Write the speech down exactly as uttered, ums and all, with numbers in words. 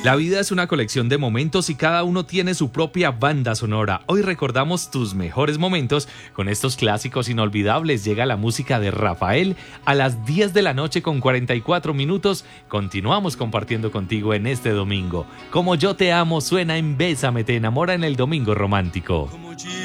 La vida es una colección de momentos y cada uno tiene su propia banda sonora. Hoy recordamos tus mejores momentos con estos clásicos inolvidables. Llega la música de Rafael a las diez de la noche con cuarenta y cuatro minutos. Continuamos compartiendo contigo en este domingo. Como yo te amo suena en Bésame, te enamora en el Domingo Romántico.